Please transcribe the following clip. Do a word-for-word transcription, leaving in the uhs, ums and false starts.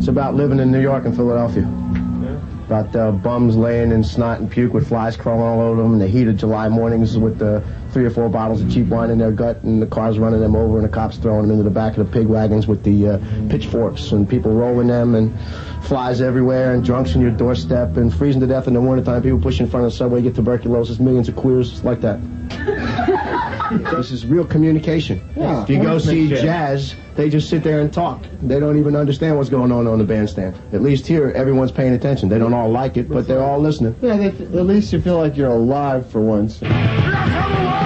It's about living in New York and Philadelphia. About uh, bums laying in snot and puke with flies crawling all over them in the heat of July mornings with uh, three or four bottles of cheap wine in their gut and the cars running them over and the cops throwing them into the back of the pig wagons with the uh, pitchforks and people rolling them and flies everywhere and drunks on your doorstep and freezing to death in the wintertime. People push in front of the subway, get tuberculosis, millions of queers like that. This is real communication. Yeah, if you go see jazz, they just sit there and talk. They don't even understand what's going on on the bandstand. At least here, everyone's paying attention. They don't all like it, but they're all listening. Yeah, they, at least you feel like you're alive for once.